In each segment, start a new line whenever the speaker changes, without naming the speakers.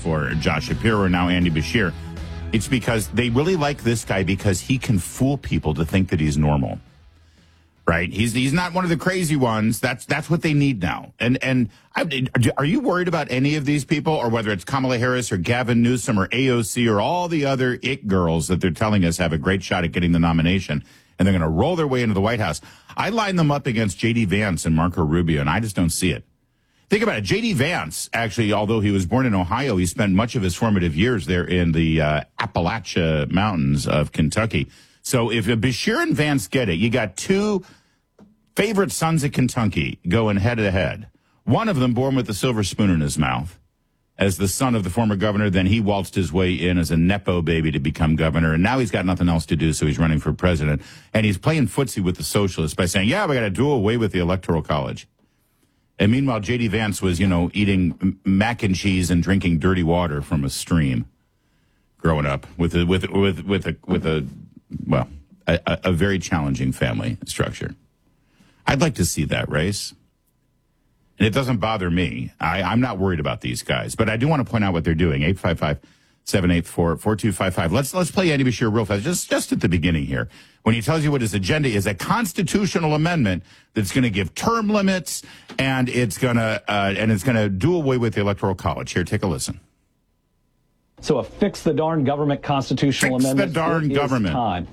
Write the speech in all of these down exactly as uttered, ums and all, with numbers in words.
for Josh Shapiro or now Andy Beshear. It's because they really like this guy because he can fool people to think that he's normal. Right? He's he's not one of the crazy ones. That's that's what they need now. And and I, are you worried about any of these people, or whether it's Kamala Harris or Gavin Newsom or A O C or all the other it girls that they're telling us have a great shot at getting the nomination, and they're going to roll their way into the White House? I line them up against J D Vance and Marco Rubio, and I just don't see it. Think about it. J D Vance, actually, although he was born in Ohio, he spent much of his formative years there in the uh, Appalachia Mountains of Kentucky. So if Beshear and Vance get it, you got two favorite sons of Kentucky going head to head. One of them born with a silver spoon in his mouth as the son of the former governor. Then he waltzed his way in as a Nepo baby to become governor. And now he's got nothing else to do, so he's running for president. And he's playing footsie with the socialists by saying, yeah, we got to do away with the Electoral College. And meanwhile, J D Vance was, you know, eating mac and cheese and drinking dirty water from a stream growing up with a, with, with, with a, with a, well, a, a very challenging family structure. I'd like to see that race. And it doesn't bother me. I, I'm not worried about these guys. But I do want to point out what they're doing. eight five five, seven eight four, four two five five. Let's let's play Andy Beshear real fast, just, just at the beginning here. When he tells you what his agenda is, a constitutional amendment that's going to give term limits, and it's going to uh, and it's going to do away with the Electoral College. Here, take a listen.
So a fix the darn government constitutional
fix
amendment.
Fix the darn government.
Time.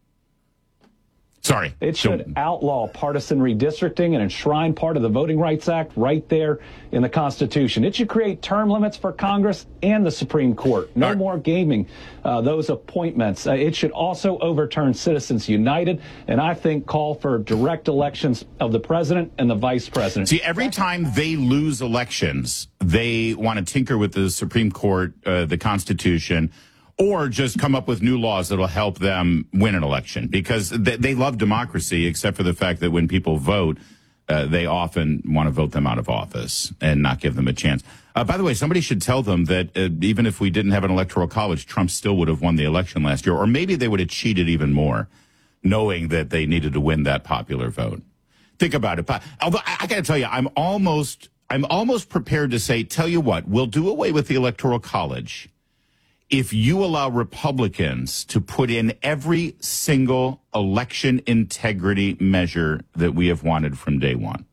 Sorry.
It should so, outlaw partisan redistricting and enshrine part of the Voting Rights Act right there in the Constitution. It should create term limits for Congress and the Supreme Court. No right. more gaming uh, those appointments. Uh, it should also overturn Citizens United, and I think call for direct elections of the president and the vice president.
See, every time they lose elections, they want to tinker with the Supreme Court, uh, the Constitution, or just come up with new laws that will help them win an election, because they, they love democracy, except for the fact that when people vote, uh, they often want to vote them out of office and not give them a chance. Uh, by the way, somebody should tell them that uh, even if we didn't have an electoral college, Trump still would have won the election last year, or maybe they would have cheated even more, knowing that they needed to win that popular vote. Think about it. Although I, I got to tell you, I'm almost, I'm almost prepared to say, tell you what, we'll do away with the electoral college if you allow Republicans to put in every single election integrity measure that we have wanted from day one.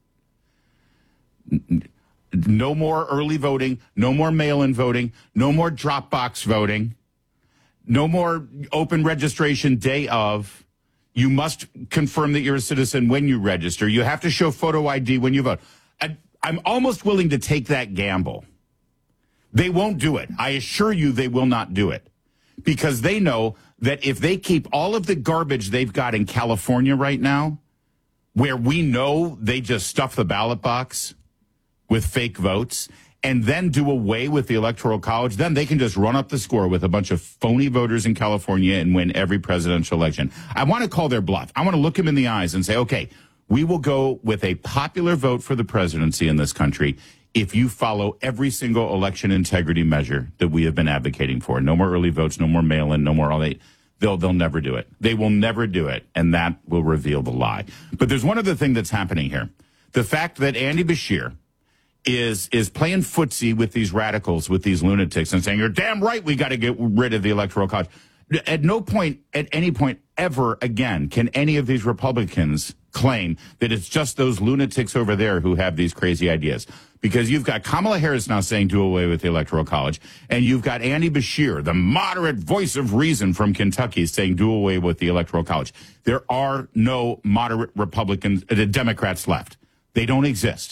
No more early voting, no more mail-in voting, no more drop box voting, no more open registration day of. You must confirm that you're a citizen when you register. You have to show photo I D when you vote. I, I'm almost willing to take that gamble. They won't do it. I assure you they will not do it, because they know that if they keep all of the garbage they've got in California right now, where we know they just stuff the ballot box with fake votes, and then do away with the Electoral College, then they can just run up the score with a bunch of phony voters in California and win every presidential election. I want to call their bluff. I want to look them in the eyes and say, okay, we will go with a popular vote for the presidency in this country if you follow every single election integrity measure that we have been advocating for. No more early votes, no more mail-in, no more all that. They'll, they'll never do it. They will never do it, and that will reveal the lie. But there's one other thing that's happening here. The fact that Andy Beshear is is playing footsie with these radicals, with these lunatics, and saying, you're damn right we got to get rid of the Electoral College. At no point, at any point ever again, can any of these Republicans claim that it's just those lunatics over there who have these crazy ideas. Because you've got Kamala Harris now saying do away with the Electoral College, and you've got Andy Beshear, the moderate voice of reason from Kentucky, saying do away with the Electoral College. There are no moderate Republicans, uh, Democrats left. They don't exist.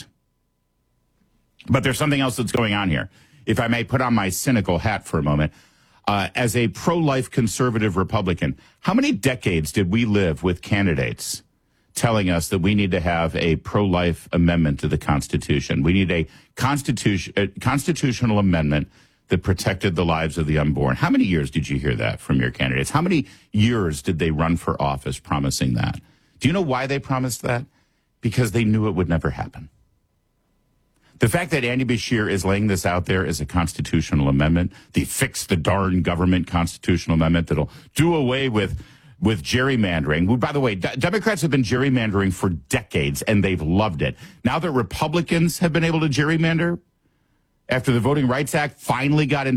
But there's something else that's going on here. If I may put on my cynical hat for a moment, uh, as a pro-life conservative Republican, how many decades did we live with candidates telling us that we need to have a pro-life amendment to the Constitution? We need a, constitution, a constitutional amendment that protected the lives of the unborn. How many years did you hear that from your candidates? How many years did they run for office promising that? Do you know why they promised that? Because they knew it would never happen. The fact that Andy Beshear is laying this out there as a constitutional amendment, the fix the darn government constitutional amendment that'll do away with with gerrymandering. By the way, D- Democrats have been gerrymandering for decades, and they've loved it. Now that Republicans have been able to gerrymander, after the Voting Rights Act finally got in